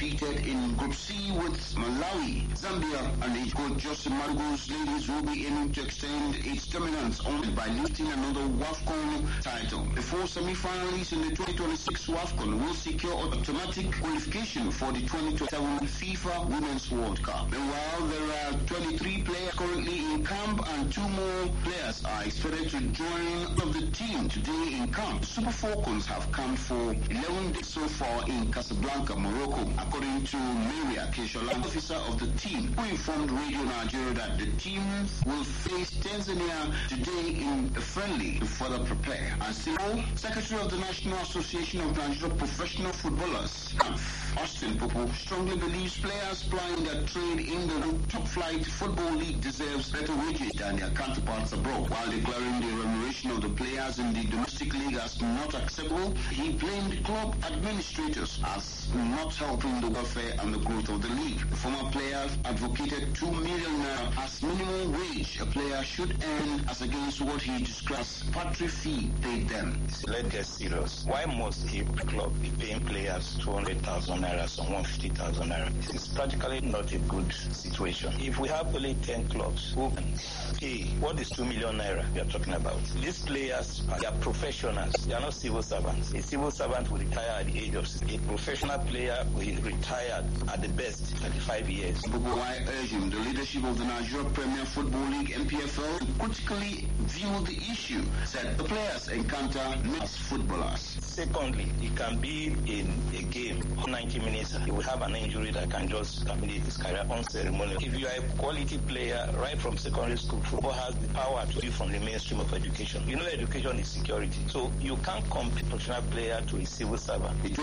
competed in Group C with Malawi, Zambia, and its coach Jose Margo's ladies will be aiming to extend its dominance on by lifting another WAFCON title. The four semi-finalists in the 2026 WAFCON will secure automatic qualification for the 2027 FIFA Women's World Cup. Meanwhile, there are 23 players currently in camp and 2 more players are expected to join of the team today in camp. Super Falcons have camped for 11 days so far in Casablanca, Morocco, according to Maria Keshola, officer of the team, who informed Radio Nigeria that the team will face Tanzania today in a friendly to further prepare. And still, Secretary of the National Association of Nigeria Professional Footballers, Austin Popo, strongly believes players plying their trade in the top-flight football league deserves better wages than their counterparts abroad. While declaring the remuneration of the players in the domestic league as not acceptable, he blamed club administrators as not helping the welfare and the growth of the league. The former player advocated 2 million as minimum wage a player should earn as against what he describes as patry fee paid them. Let's get serious. Why must a club be paying players 200,000 naira or 150,000 naira? This is practically not a good situation. If we have only 10 clubs who can pay, what is 2 million naira we are talking about? These players are professionals. They are not civil servants. A civil servant will retire at the age of 60. A professional player will retire at the best 35 years. Why urging the leadership of the Nigeria Premier Football League (NPFL) to critically view the issue, said the players encounter as footballers. Secondly, it can be in a game, 90 minutes, he will have an injury that can just terminate his career unceremonially. If you are a quality player right from secondary school, football has the power to be from the mainstream of education. You know, education is security. So you can't compare a professional player to a civil servant. The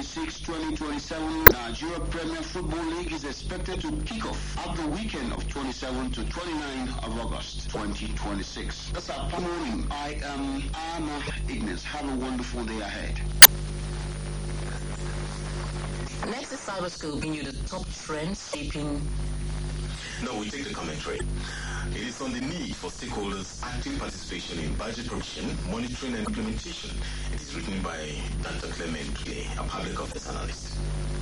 2026-2027 Nigeria Premier Football League is expected to kick off at the weekend of 27 to 29 of August 2026. That's our morning. I am Anna Ignis. Have a wonderful day ahead. Next is Cyberscope, giving you the top trends shaping. Now we take the commentary. It is on the need for stakeholders' active participation in budget provision, monitoring and implementation. It is written by Dr. Clement K, a public affairs analyst.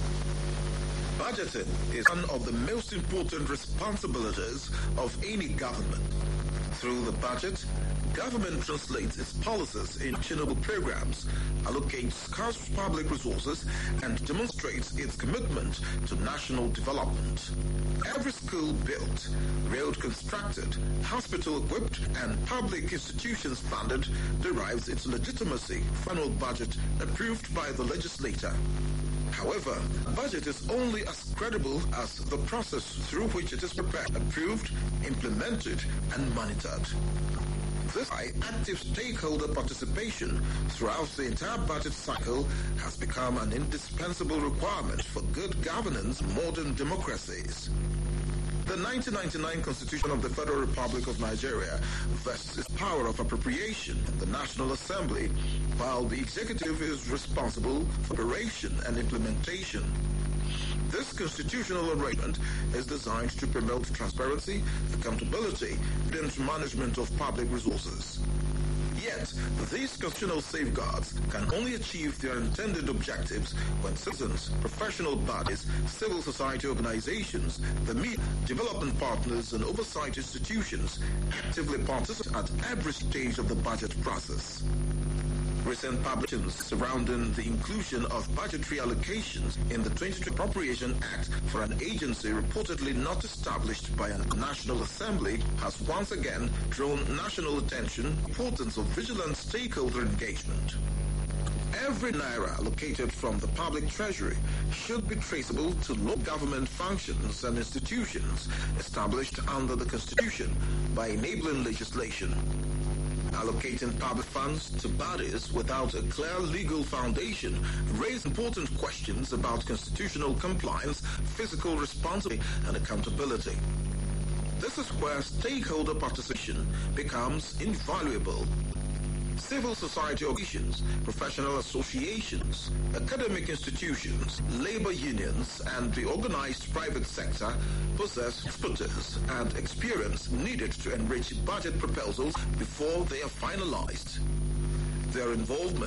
Budgeting is one of the most important responsibilities of any government. Through the budget, government translates its policies in actionable programs, allocates scarce public resources, and demonstrates its commitment to national development. Every school built, road constructed, hospital equipped, and public institutions funded derives its legitimacy from annual budget approved by the legislator. However, a budget is only as credible as the process through which it is prepared, approved, implemented, and monitored. This by active stakeholder participation throughout the entire budget cycle has become an indispensable requirement for good governance in modern democracies. The 1999 Constitution of the Federal Republic of Nigeria vests its power of appropriation in the National Assembly, while the executive is responsible for preparation and implementation. This constitutional arrangement is designed to promote transparency, accountability, and management of public resources. Yet, these constitutional safeguards can only achieve their intended objectives when citizens, professional bodies, civil society organizations, the media, development partners, and oversight institutions actively participate at every stage of the budget process. Recent publications surrounding the inclusion of budgetary allocations in the 2020 Appropriation Act for an agency reportedly not established by a National Assembly has once again drawn national attention to the importance of vigilant stakeholder engagement. Every naira allocated from the public treasury should be traceable to local government functions and institutions established under the Constitution by enabling legislation. Allocating public funds to bodies without a clear legal foundation raises important questions about constitutional compliance, fiscal responsibility, and accountability. This is where stakeholder participation becomes invaluable. Civil society organizations, professional associations, academic institutions, labor unions, and the organized private sector possess expertise and experience needed to enrich budget proposals before they are finalized. Their involvement